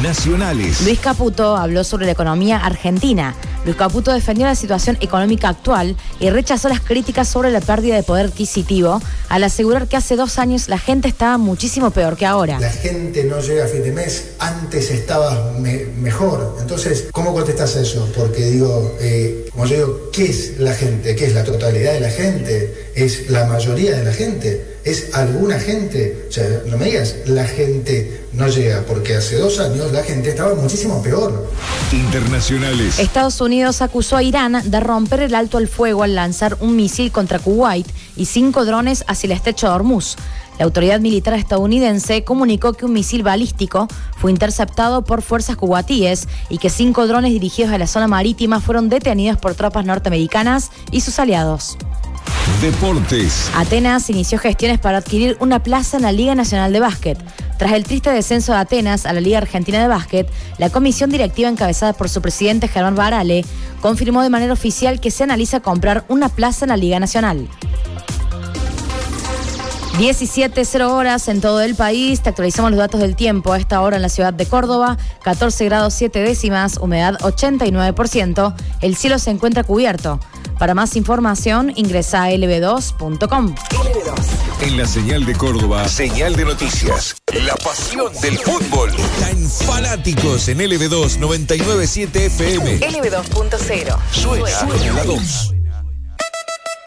Nacionales. Luis Caputo habló sobre la economía argentina. Luis Caputo defendió la situación económica actual y rechazó las críticas sobre la pérdida de poder adquisitivo al asegurar que hace 2 años la gente estaba muchísimo peor que ahora. La gente no llega a fin de mes, antes estaba mejor. Entonces, ¿cómo contestás eso? Porque digo, como yo digo, ¿qué es la gente? ¿Qué es la totalidad de la gente? ¿Es la mayoría de la gente? ¿Es alguna gente? O sea, no me digas, la gente no llega, porque hace 2 años la gente estaba muchísimo peor. Internacionales. Estados Unidos acusó a Irán de romper el alto al fuego al lanzar un misil contra Kuwait y 5 drones hacia el estrecho de Hormuz. La autoridad militar estadounidense comunicó que un misil balístico fue interceptado por fuerzas kuwaitíes y que 5 drones dirigidos a la zona marítima fueron detenidos por tropas norteamericanas y sus aliados. Deportes. Atenas inició gestiones para adquirir una plaza en la Liga Nacional de Básquet. Tras el triste descenso de Atenas a la Liga Argentina de Básquet, la comisión directiva encabezada por su presidente Germán Barale confirmó de manera oficial que se analiza comprar una plaza en la Liga Nacional. 17:00 horas en todo el país. Te actualizamos los datos del tiempo. A esta hora en la ciudad de Córdoba, 14 grados 7 décimas, humedad 89%. El cielo se encuentra cubierto. Para más información, ingresa a lb2.com. En la señal de Córdoba, señal de noticias. La pasión del fútbol. Está en Fanáticos en LB2 997 FM. LB2.0. Suena la 2.